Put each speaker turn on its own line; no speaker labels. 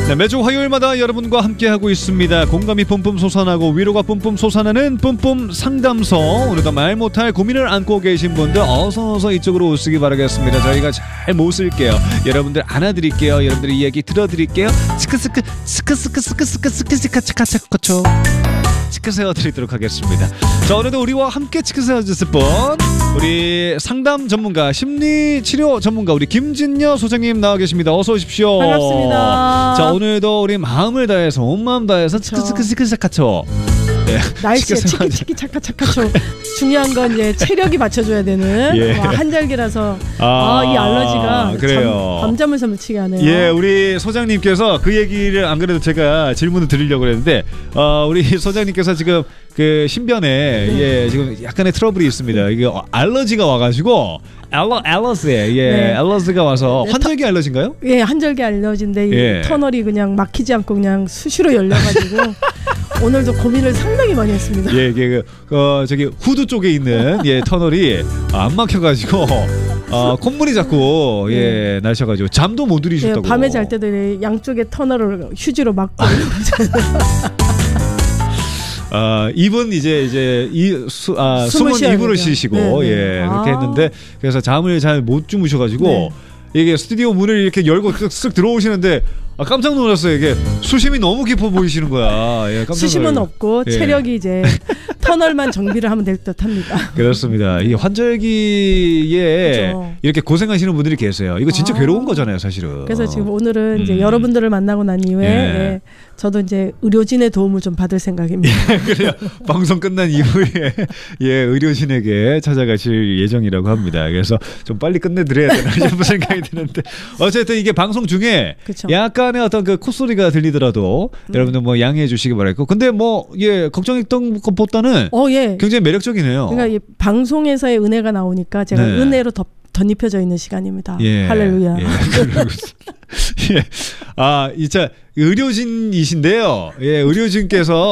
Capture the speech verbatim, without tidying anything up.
네, 매주 화요일마다 여러분과 함께하고 있습니다. 공감이 뿜뿜 솟아나고 위로가 뿜뿜 솟아나는 뿜뿜 상담소. 오늘도 말 못할 고민을 안고 계신 분들 어서 어서 이쪽으로 오시기 바라겠습니다. 저희가 잘 모실게요. 여러분들 안아드릴게요. 여러분들 이야기 들어드릴게요. 스크스크 스크스크 스크스크 스크스크 스크스크 치크 세워드리도록 하겠습니다. 자, 오늘도 우리와 함께 치크 세워주실 분, 우리 상담 전문가, 심리치료 전문가 우리 김진여 소장님 나와 계십니다. 어서 오십시오.
반갑습니다.
자, 오늘도 우리 마음을 다해서 온 마음 다해서 치크 치크 치크 차카초. 네.
날씨에 치키치키 차카차카초. 중요한 건 이제 체력이 맞춰줘야 되는
예.
와, 한절기라서
아,
아, 이 알러지가
그래요.
잠, 밤잠을 설치게 하네요.
예, 우리 소장님께서 그 얘기를 안 그래도 제가 질문을 드리려고 했는데 어, 우리 소장님께서 지금 그 신변에 네. 예, 지금 약간의 트러블이 있습니다. 이게 알러지가 와가지고 알러 알러지 예,
네.
알러지가 와서
네,
환절기 터, 알러지인가요?
예, 한절기 알러지인데
예.
이 터널이 그냥 막히지 않고 그냥 수시로 열려가지고 오늘도 고민을 상당히 많이 했습니다.
예, 이게 그 어, 저기 후드 쪽에 있는 예 터널이 안 막혀가지고 어, 콧물이 자꾸 예, 예 나셔가지고 잠도 못 들이셨다고.
예, 밤에 잘 때도 양쪽에 터널을 휴지로 막고.
아, 입은 이제 이제 이 수, 아,
숨을
숨은 입으로
되죠.
쉬시고
네네.
예 그렇게
아.
했는데 그래서 잠을 잘 못 주무셔가지고
네.
이게 스튜디오 문을 이렇게 열고 쓱쓱 들어오시는데 아, 깜짝 놀랐어요. 이게 수심이 너무 깊어 보이시는 거야. 예, 깜짝
수심은
놀라요.
없고
예.
체력이 이제 터널만 정비를 하면 될 듯합니다.
그렇습니다. 이 환절기에
그렇죠.
이렇게 고생하시는 분들이 계세요. 이거 진짜
아.
괴로운 거잖아요, 사실은.
그래서 지금 오늘은
음.
이제 여러분들을 만나고 난 이후에
예.
예, 저도 이제 의료진의 도움을 좀 받을 생각입니다.
그래요. 방송 끝난 이후에 예 의료진에게 찾아가실 예정이라고 합니다. 그래서 좀 빨리 끝내드려야 되나 싶은 생각이 드는데 어쨌든 이게 방송 중에
그쵸.
약간의 어떤 그 콧소리가 들리더라도
음.
여러분들 뭐 양해해 주시기 바랄게요. 근데 뭐 예 걱정했던 것보다는
어, 예.
굉장히 매력적이네요.
그러니까 이 방송에서의 은혜가 나오니까 제가
네.
은혜로 덧, 덧입혀져 있는 시간입니다.
예.
할렐루야.
예. 예. 아, 이차 의료진이신데요. 예, 의료진께서